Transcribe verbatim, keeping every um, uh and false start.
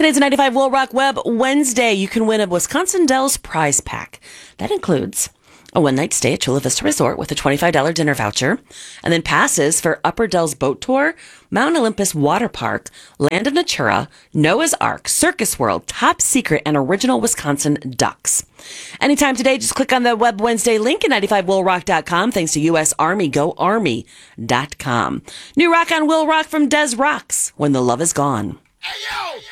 Today's a ninety-five Will Rock Web Wednesday. You can win a Wisconsin Dells prize pack. That includes a one-night stay at Chula Vista Resort with a twenty-five dollars dinner voucher, and then passes for Upper Dells Boat Tour, Mount Olympus Water Park, Land of Natura, Noah's Ark, Circus World, Top Secret, and Original Wisconsin Ducks. Anytime today, just click on the Web Wednesday link at ninety-five will rock dot com. Thanks to U S Army, go army dot com. New rock on Will Rock from Des Rocks, When the Love Is Gone. Hey, yo!